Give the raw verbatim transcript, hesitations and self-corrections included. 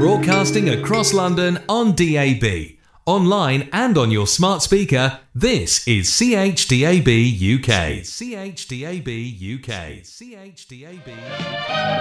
Broadcasting across London on D A B, online and on your smart speaker, this is C H D A B U K. C H D A B U K. C H D A B U K.